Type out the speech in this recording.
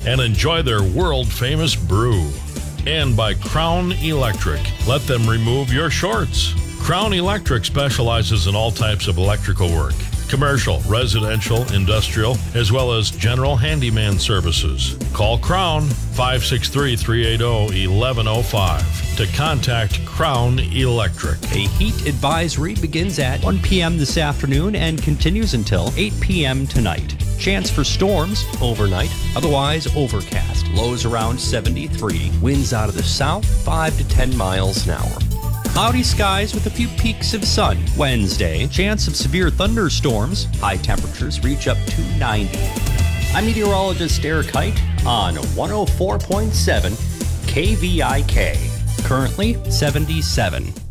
and enjoy their world-famous brew. And by Crown Electric. Let them remove your shorts. Crown Electric specializes in all types of electrical work. Commercial, residential, industrial, as well as general handyman services. Call Crown 563-380-1105 to contact Crown Electric. A heat advisory begins at 1 p.m. this afternoon and continues until 8 p.m. tonight. Chance for storms overnight, otherwise overcast. Lows around 73. Winds out of the south, 5 to 10 miles an hour. Cloudy skies with a few peaks of sun. Wednesday, chance of severe thunderstorms. High temperatures reach up to 90. I'm meteorologist Eric Height on 104.7 KVIK. Currently 77.